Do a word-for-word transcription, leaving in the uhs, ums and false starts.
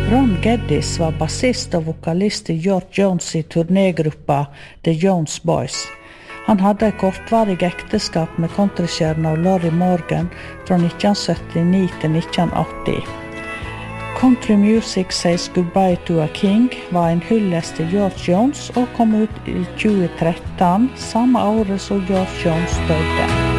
Ron Geddes var bassist og vokalist i George Jones i turnégruppa The Jones Boys. Han hadde et kortvarig ekteskap med countrystjerna Lorrie Morgan fra nitten syttini til nitten åtti. Country Music Says Goodbye to a King var en hyllest til George Jones og kom ut i tjue tretton, samme året som George Jones døde.